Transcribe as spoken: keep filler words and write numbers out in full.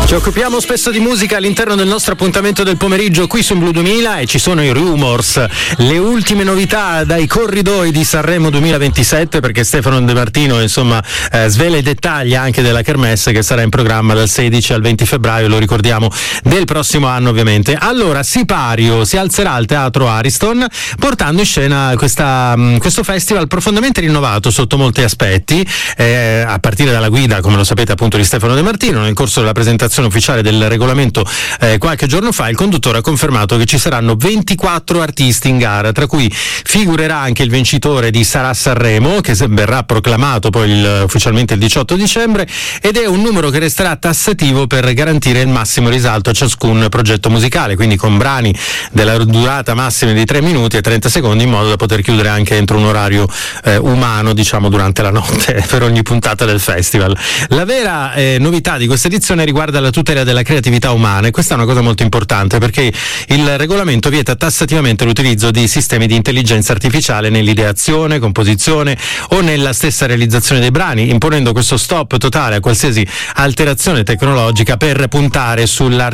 Ci occupiamo spesso di musica all'interno del nostro appuntamento del pomeriggio qui su Blu duemila e ci sono i rumors, le ultime novità dai corridoi di Sanremo duemilaventisette, perché Stefano De Martino insomma eh, svela i dettagli anche della kermesse che sarà in programma dal sedici al venti febbraio, lo ricordiamo, del prossimo anno ovviamente. Allora, Sipario si alzerà al Teatro Ariston portando in scena questa, mh, questo festival profondamente rinnovato sotto molti aspetti, eh, a partire dalla guida, come lo sapete, appunto di Stefano De Martino. Nel corso della presentazione ufficiale del regolamento eh, qualche giorno fa, il conduttore ha confermato che ci saranno ventiquattro artisti in gara, tra cui figurerà anche il vincitore di Sarà Sanremo, che verrà proclamato poi il, ufficialmente il diciotto dicembre, ed è un numero che resterà tassativo per garantire il massimo risalto a ciascun progetto musicale, quindi con brani della durata massima di tre minuti e trenta secondi, in modo da poter chiudere anche entro un orario eh, umano, diciamo, durante la notte per ogni puntata del festival. La vera eh, novità di questa edizione riguarda la tutela della creatività umana, e questa è una cosa molto importante perché il regolamento vieta tassativamente l'utilizzo di sistemi di intelligenza artificiale nell'ideazione, composizione o nella stessa realizzazione dei brani, imponendo questo stop totale a qualsiasi alterazione tecnologica per puntare sulla